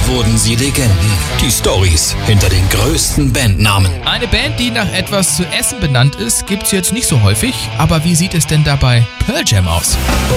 wurden sie Legenden. Die Storys hinter den größten Bandnamen. Eine Band, die nach etwas zu essen benannt ist, gibt's jetzt nicht so häufig. Aber wie sieht es denn dabei Pearl Jam aus?